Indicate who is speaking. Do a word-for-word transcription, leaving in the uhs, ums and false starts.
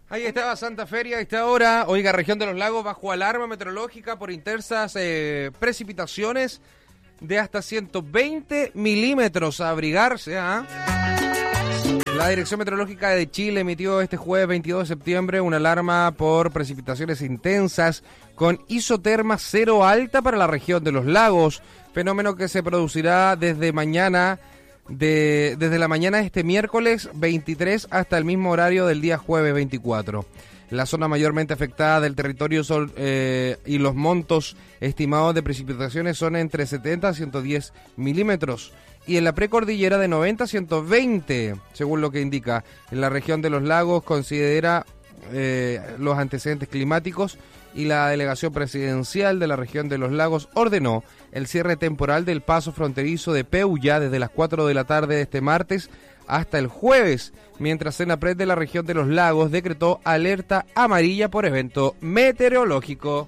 Speaker 1: Ahí estaba Santa Feria a esta hora. Oiga, región de los lagos bajo alarma meteorológica por intensas eh, precipitaciones de hasta ciento veinte milímetros. A abrigarse, ¿ah? La Dirección Meteorológica de Chile emitió este jueves veintidós de septiembre una alarma por precipitaciones intensas con isoterma cero alta para la región de los lagos, fenómeno que se producirá desde mañana, de, desde la mañana de este miércoles veintitrés hasta el mismo horario del día jueves veinticuatro. La zona mayormente afectada del territorio son, eh, y los montos estimados de precipitaciones son entre setenta a ciento diez milímetros. Y en la precordillera de noventa a ciento veinte, según lo que indica. En la región de los lagos considera eh, los antecedentes climáticos y la delegación presidencial de la región de los lagos ordenó el cierre temporal del paso fronterizo de Peulla desde las cuatro de la tarde de este martes hasta el jueves, mientras Senapred de la región de los lagos decretó alerta amarilla por evento meteorológico.